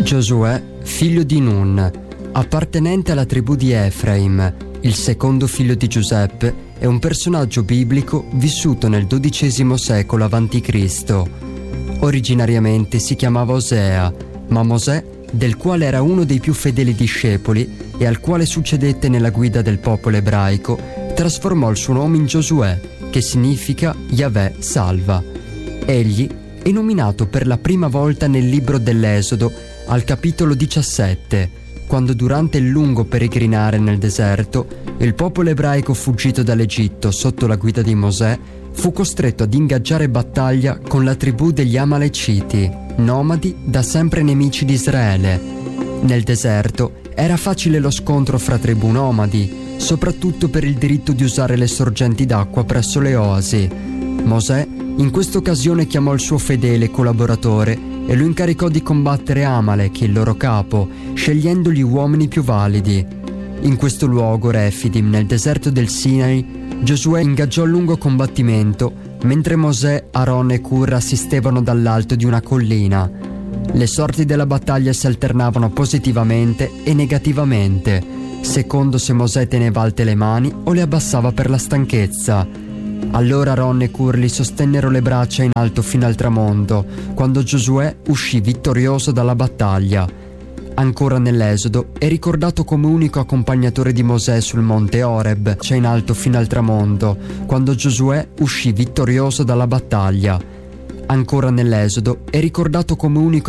Giosuè, figlio di Nun, appartenente alla tribù di Efraim, il secondo figlio di Giuseppe, è un personaggio biblico vissuto nel XII secolo a.C. Originariamente si chiamava Osea, ma Mosè, del quale era uno dei più fedeli discepoli e al quale succedette nella guida del popolo ebraico, trasformò il suo nome in Giosuè, che significa Yahweh salva. Egli è nominato per la prima volta nel libro dell'Esodo, al capitolo 17, quando durante il lungo peregrinare nel deserto, il popolo ebraico fuggito dall'Egitto sotto la guida di Mosè fu costretto ad ingaggiare battaglia con la tribù degli Amaleciti, nomadi da sempre nemici di Israele. Nel deserto era facile lo scontro fra tribù nomadi, soprattutto per il diritto di usare le sorgenti d'acqua presso le oasi. Mosè in questa occasione chiamò il suo fedele collaboratore e lo incaricò di combattere Amalek, il loro capo, scegliendo gli uomini più validi. In questo luogo, Refidim, nel deserto del Sinai, Giosuè ingaggiò un lungo combattimento, mentre Mosè, Aaron e Hur assistevano dall'alto di una collina. Le sorti della battaglia si alternavano positivamente e negativamente, secondo se Mosè teneva alte le mani o le abbassava per la stanchezza. Allora Aaron e Hur li sostennero le braccia in alto fino al tramonto, quando Giosuè uscì vittorioso dalla battaglia. Ancora nell'Esodo è ricordato come unico accompagnatore di Mosè sul monte Oreb, cioè in alto fino al tramonto, quando Giosuè uscì vittorioso dalla battaglia. Ancora nell'Esodo è ricordato come unico